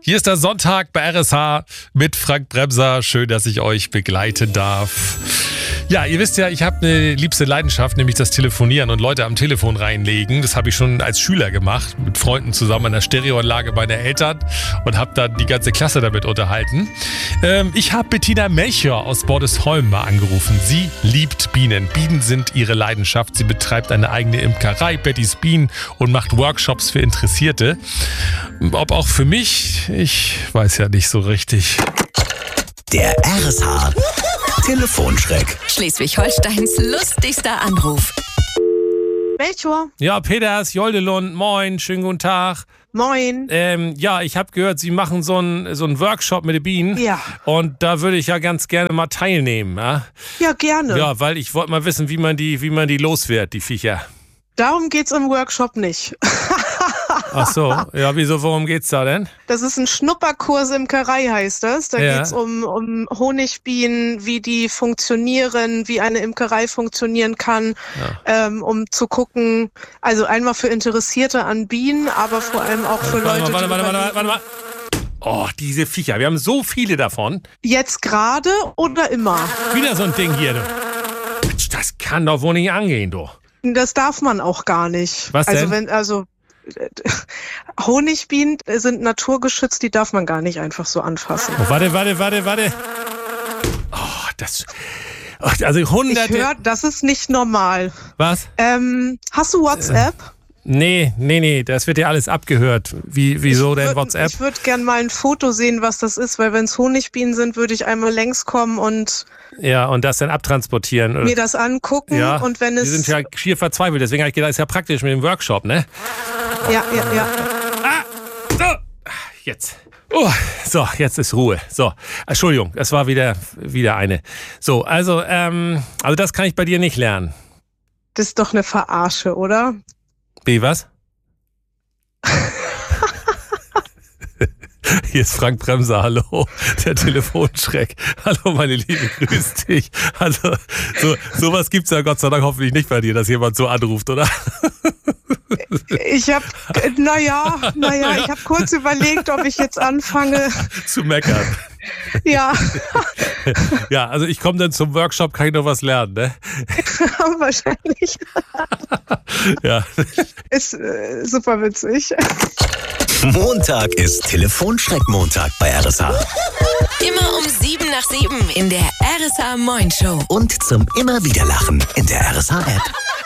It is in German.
Hier ist der Sonntag bei RSH mit Frank Bremser. Schön, dass ich euch begleiten darf. Ja, ihr wisst ja, ich habe eine liebste Leidenschaft, nämlich das Telefonieren und Leute am Telefon reinlegen. Das habe ich schon als Schüler gemacht, mit Freunden zusammen an der Stereoanlage meiner Eltern und habe dann die ganze Klasse damit unterhalten. Ich habe Bettina Melchior aus Bordesholm mal angerufen. Sie liebt Bienen. Bienen sind ihre Leidenschaft. Sie betreibt eine eigene Imkerei, Bettys Bienen, und macht Workshops für Interessierte. Ob auch für mich, ich weiß ja nicht so richtig. Der RSH Telefonschreck. Schleswig-Holsteins lustigster Anruf. Melchior. Ja, Peters, Joldelund, moin, schönen guten Tag. Moin. Ja, ich habe gehört, Sie machen so einen Workshop mit den Bienen. Ja. Und da würde ich ja ganz gerne mal teilnehmen. Ja, gerne. Ja, weil ich wollte mal wissen, wie man die los wird, die Viecher. Darum geht's im Workshop nicht. Ach so, ja, wieso, worum geht's da denn? Das ist ein Schnupperkurs Imkerei, heißt das. Da Ja. geht's um Honigbienen, wie die funktionieren, wie eine Imkerei funktionieren kann, um zu gucken, also einmal für Interessierte an Bienen, aber vor allem auch für Leute, Warte mal. Oh, diese Viecher, wir haben so viele davon. Jetzt gerade oder immer. Wieder so ein Ding hier. Das kann doch wohl nicht angehen, du. Das darf man auch gar nicht. Was denn? Honigbienen sind naturgeschützt, die darf man gar nicht einfach so anfassen. Oh, warte. Oh, also hunderte... Ich höre, das ist nicht normal. Was? Hast du WhatsApp? Nee, das wird ja alles abgehört. Wieso denn WhatsApp? Ich würde gern mal ein Foto sehen, was das ist, weil wenn es Honigbienen sind, würde ich einmal längs kommen und das dann abtransportieren. mir das angucken. Ja, und wenn es... die sind ja schier verzweifelt, deswegen habe ich gedacht, ist ja praktisch mit dem Workshop, ne? Ja. So, jetzt. Oh, so, jetzt ist Ruhe. So, Entschuldigung, das war wieder eine. So, also das kann ich bei dir nicht lernen. Das ist doch eine Verarsche, oder? B, was? Hier ist Frank Bremser, hallo, der Telefonschreck. Hallo, meine Liebe, grüß dich. Also, sowas gibt's ja Gott sei Dank hoffentlich nicht bei dir, dass jemand so anruft, oder? Ich habe kurz überlegt, ob ich jetzt anfange zu meckern. Ja. Ja, also ich komme dann zum Workshop, kann ich noch was lernen, ne? Wahrscheinlich. Ja. Ist super witzig. Montag ist Telefonschreck-Montag bei RSH. Immer um 7:07 in der RSH Moin Show. Und zum immer wieder Lachen in der RSH-App.